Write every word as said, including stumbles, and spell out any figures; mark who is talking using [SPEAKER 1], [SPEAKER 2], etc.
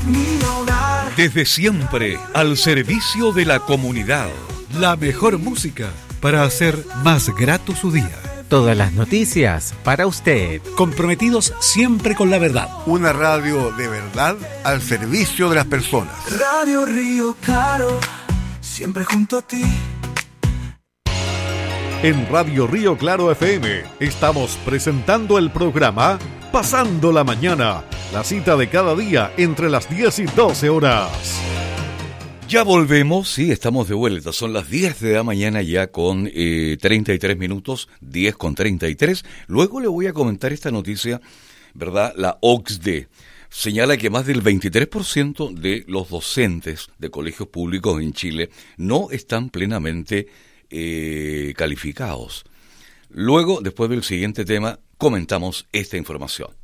[SPEAKER 1] mi hogar.
[SPEAKER 2] Desde siempre, al servicio de la comunidad.
[SPEAKER 3] La mejor música para hacer más grato su día.
[SPEAKER 4] Todas las noticias para usted.
[SPEAKER 3] Comprometidos siempre con la verdad.
[SPEAKER 5] Una radio de verdad al servicio de las personas.
[SPEAKER 1] Radio Río Claro, siempre junto a ti.
[SPEAKER 6] En Radio Río Claro F M estamos presentando el programa Pasando la Mañana, la cita de cada día entre las diez y doce horas.
[SPEAKER 2] Ya volvemos, sí, estamos de vuelta. Son las diez de la mañana ya con eh, treinta y tres minutos, diez con treinta y tres. Luego le voy a comentar esta noticia, ¿verdad? La O C D E señala que más del veintitrés por ciento de los docentes de colegios públicos en Chile no están plenamente eh, calificados. Luego, después del siguiente tema, comentamos esta información.